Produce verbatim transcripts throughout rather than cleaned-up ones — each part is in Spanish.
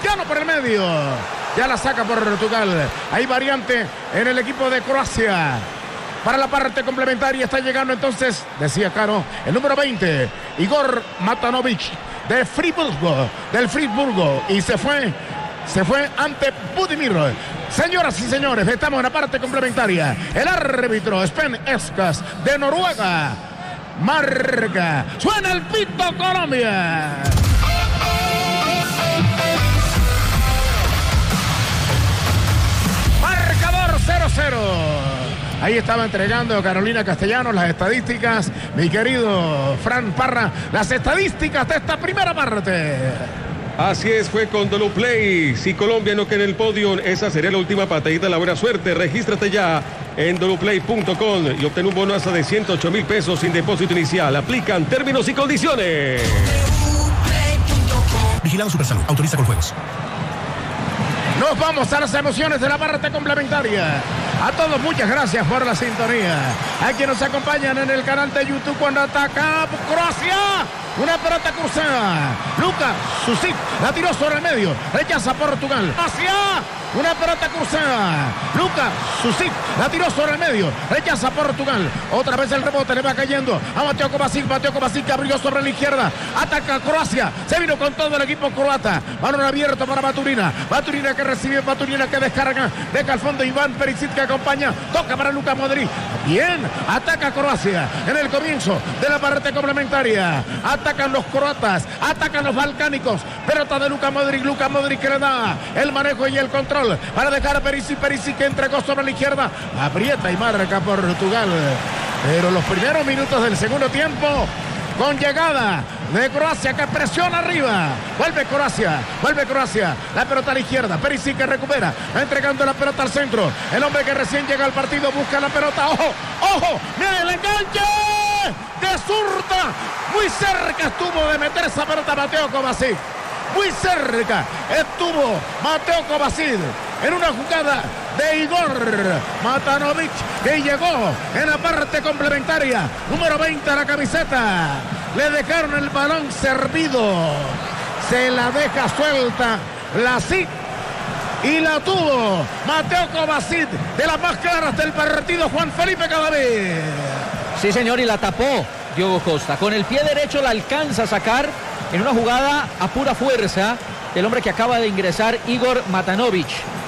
Cristiano por el medio. Ya la saca Portugal. Hay variante en el equipo de Croacia. Para la parte complementaria está llegando entonces, decía Caro, el número veinte, Igor Matanovic, de Friburgo, del Friburgo. Y se fue, se fue ante Budimir. Señoras y señores, estamos en la parte complementaria. El árbitro Sven Eskas de Noruega marca. Suena el pito Colombia. Marcador cero cero. Ahí estaba entregando Carolina Castellanos las estadísticas. Mi querido Fran Parra, las estadísticas de esta primera parte. Así es, fue con Doluplay. Si Colombia no queda en el podio, esa sería la última patadita de la buena suerte. Regístrate ya en doluplay punto com y obtén un bono hasta de ciento ocho mil pesos sin depósito inicial. Aplican términos y condiciones. Vigilado Supersalud. Autoriza con juegos. Nos vamos a las emociones de la parte complementaria. A todos muchas gracias por la sintonía. A quienes nos acompañan en el canal de YouTube cuando ataca Croacia. Una pelota cruzada. Luka Susic la tiró sobre el medio. Rechaza Portugal. Hacia una pelota cruzada. Luka Susic la tiró sobre el medio. Rechaza Portugal. Otra vez el rebote le va cayendo a Mateo Kovacic. Mateo Kovacic abrió sobre la izquierda. Ataca Croacia. Se vino con todo el equipo croata. Balón abierto para Baturina. Baturina que recibe. Baturina que descarga. Deja al fondo Iván Perisic que acompaña. Toca para Luka Modric. Bien. Ataca Croacia en el comienzo de la parte complementaria. Atacan los croatas, atacan los balcánicos. Pelota de Luka Modric, Luka Modric que le da el manejo y el control para dejar a Perisic, Perisic que entregó sobre la izquierda. Aprieta y marca Portugal. Pero los primeros minutos del segundo tiempo, con llegada de Croacia que presiona arriba. Vuelve Croacia, vuelve Croacia. La pelota a la izquierda. Perisic que recupera, entregando la pelota al centro. El hombre que recién llega al partido busca la pelota. ¡Ojo! ¡Ojo! ¡Mira el enganche! De zurda. Muy cerca estuvo de meter esa pelota Mateo Kovacic. Muy cerca estuvo Mateo Kovacic en una jugada de Igor Matanovic que llegó en la parte complementaria. Número veinte a la camiseta. Le dejaron el balón servido. Se la deja suelta la S I C y la tuvo Mateo Kovacic, de las más claras del partido, Juan Felipe Cadavid. Sí, señor, y la tapó Diogo Costa. Con el pie derecho la alcanza a sacar en una jugada a pura fuerza del hombre que acaba de ingresar, Igor Matanovic.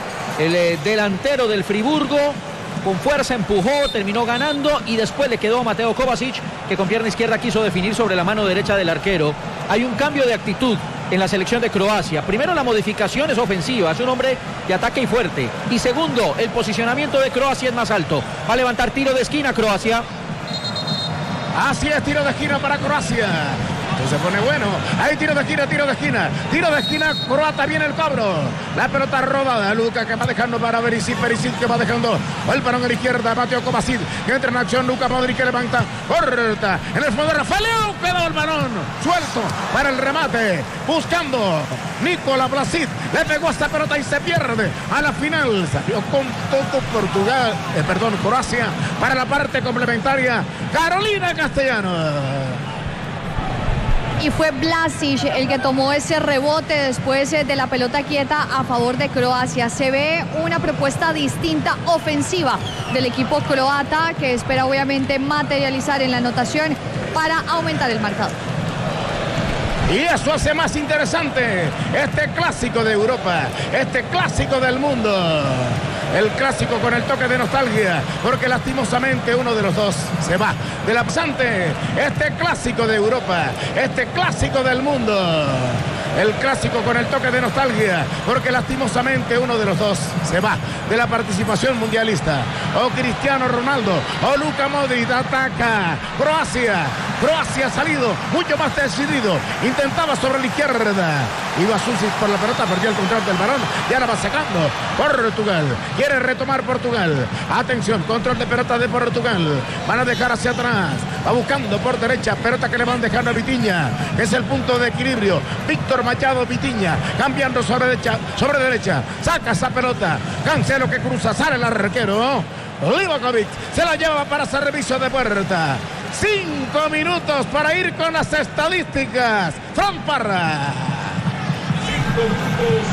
El eh, delantero del Friburgo, con fuerza empujó, terminó ganando y después le quedó a Mateo Kovacic, que con pierna izquierda quiso definir sobre la mano derecha del arquero. Hay un cambio de actitud en la selección de Croacia. Primero, la modificación es ofensiva, es un hombre de ataque y fuerte. Y segundo, el posicionamiento de Croacia es más alto. Va a levantar tiro de esquina Croacia. Así es, tiro de esquina para Croacia. Se pone bueno. Ahí tiro de esquina, tiro de esquina. Tiro de esquina, croata, viene el cobro. La pelota rodada. Luka que va dejando para Perisic. Perisic que va dejando el balón a la izquierda. Mateo Kovacic que entra en acción. Luka Modric que levanta. Corta. En el fondo de Rafael. Quedó el balón suelto para el remate. Buscando Nikola Vlasic. Le pegó esta pelota y se pierde. A la final salió con todo Portugal. Eh, perdón, Croacia. Para la parte complementaria, Carolina Castellanos. Y fue Vlasic el que tomó ese rebote después de la pelota quieta a favor de Croacia. Se ve una propuesta distinta, ofensiva, del equipo croata, que espera obviamente materializar en la anotación para aumentar el marcador. Y eso hace más interesante este clásico de Europa, este clásico del mundo. El clásico con el toque de nostalgia, porque lastimosamente uno de los dos se va del absente. Este clásico de Europa, este clásico del mundo. El clásico con el toque de nostalgia, porque lastimosamente uno de los dos se va de la participación mundialista. O Cristiano Ronaldo o Luka Modric. Ataca Croacia. Croacia ha salido mucho más decidido. Intentaba sobre la izquierda. Iba Susic por la pelota, perdió el control del balón y ahora va sacando Portugal. Quiere retomar Portugal. Atención, control de pelota de Portugal. Van a dejar hacia atrás. Va buscando por derecha. Pelota que le van dejando a Vitinha. Es el punto de equilibrio. Víctor Machado, Vitinha. Cambiando sobre derecha. Sobre derecha. Saca esa pelota. Cancelo que cruza. Sale el arquero. Livakovic se la lleva para servicio de puerta. Cinco minutos para ir con las estadísticas. Fran Parra.